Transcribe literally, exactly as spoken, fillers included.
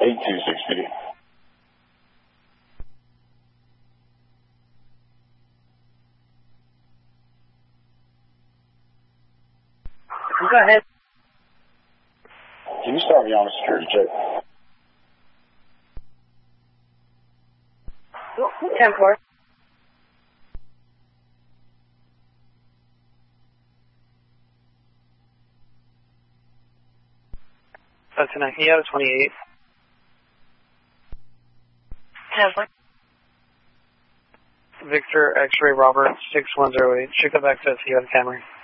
eight two six B. Go ahead. Can you start me on a security check? ten four. That's an I have twenty-eight. ten four. Victor X-ray Robert six one zero eight. Should go back to S E O Camry.